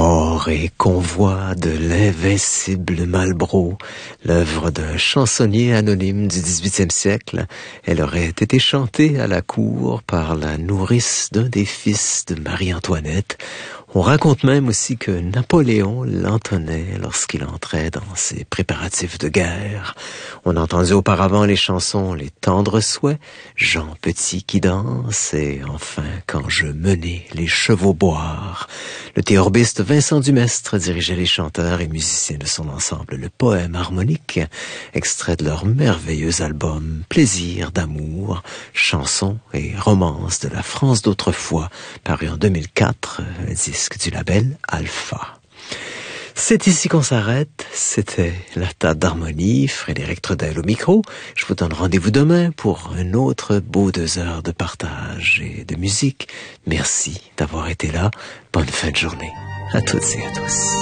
Or et convoi de l'invincible Malbro, l'œuvre d'un chansonnier anonyme du 18e siècle, elle aurait été chantée à la cour par la nourrice d'un des fils de Marie-Antoinette. On raconte même aussi que Napoléon l'entonnait lorsqu'il entrait dans ses préparatifs de guerre. On a entendu auparavant les chansons Les Tendres Souhaits, Jean Petit qui danse et enfin Quand je menais les chevaux boire. Le théorbiste Vincent Dumestre dirigeait les chanteurs et musiciens de son ensemble Le Poème Harmonique, extrait de leur merveilleux album Plaisir d'amour, chansons et romances de la France d'autrefois, paru en 2004, un disque du label Alpha. C'est ici qu'on s'arrête. C'était la table d'harmonie, Frédéric Trudel au micro. Je vous donne rendez-vous demain pour un autre beau 2 heures de partage et de musique. Merci d'avoir été là. Bonne fin de journée à toutes et à tous.